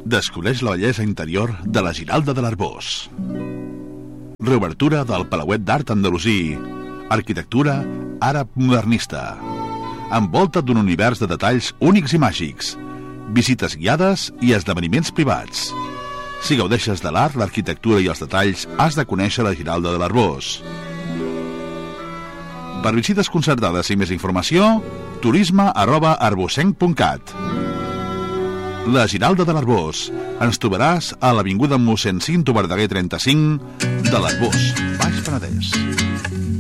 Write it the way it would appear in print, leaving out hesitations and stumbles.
Descobreix la bellesa interior de la Giralda de l'Arboç. Reobertura del Palauet d'Art Andalusí. Arquitectura àrab modernista. Envolta't d'un univers de detalls únics i màgics. Visites guiades i esdeveniments privats. Si gaudeixes de l'art, l'arquitectura i els detalls, has de conèixer la Giralda de l'Arboç. Per visites concertades i més informació, turisme@arbocenc.cat. La Giralda de l'Arboç. Ens trobaràs a l'avinguda Mossèn Cinto Verdaguer 35 de l'Arboç, Baix Penedès.